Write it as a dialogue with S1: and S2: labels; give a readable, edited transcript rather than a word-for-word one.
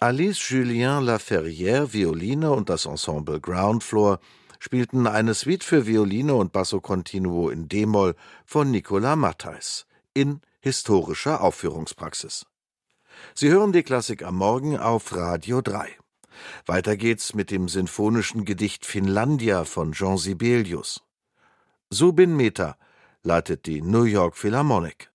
S1: Alice Julien Laferrière, Violine, und das Ensemble Ground Floor spielten eine Suite für Violine und Basso Continuo in d-Moll von Nicolas Matthaes in historischer Aufführungspraxis. Sie hören die Klassik am Morgen auf Radio 3. Weiter geht's mit dem sinfonischen Gedicht Finlandia von Jean Sibelius. Zubin Mehta leitet die New York Philharmonic.